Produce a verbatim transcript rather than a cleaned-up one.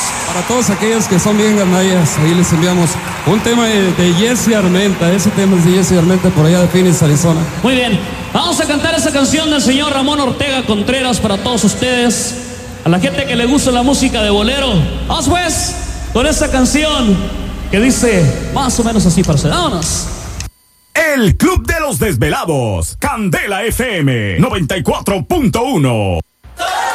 Para todos aquellos que son bien gandallas, ahí les enviamos un tema de, de Jesse Armenta. Ese tema es de Jesse Armenta por allá de Phoenix, Arizona. Muy bien, vamos a cantar esa canción del señor Ramón Ortega Contreras para todos ustedes, a la gente que le gusta la música de bolero. Vamos pues con esa canción que dice más o menos así, parce. Vámonos. El Club de los Desvelados, Candela F M noventa y cuatro punto uno.